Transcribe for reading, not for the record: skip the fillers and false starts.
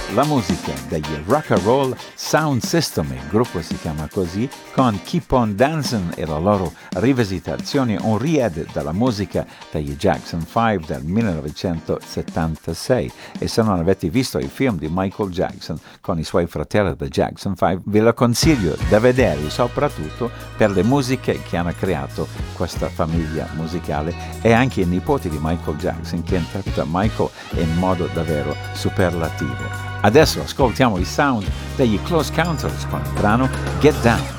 la musica degli Rock and Roll Sound System, il gruppo si chiama così, con Keep on Dancing e la loro rivisitazione, un riedit della musica degli Jackson 5 del 1976. E se non avete visto il film di Michael Jackson con i suoi fratelli The Jackson 5, ve lo consiglio da vedere, soprattutto per le musiche che hanno creato questa famiglia musicale, e anche i nipoti di Michael Jackson che interpreta Michael in modo davvero superlativo. Adesso ascoltiamo i sound degli Close Counters con il brano Get Down.